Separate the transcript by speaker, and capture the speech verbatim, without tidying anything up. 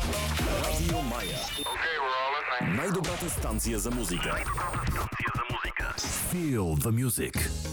Speaker 1: Радио Мая.
Speaker 2: Okay, we're all listening.
Speaker 1: Най-добрата станция за музика.
Speaker 2: Най-добрата станция за музика.
Speaker 1: Feel the music.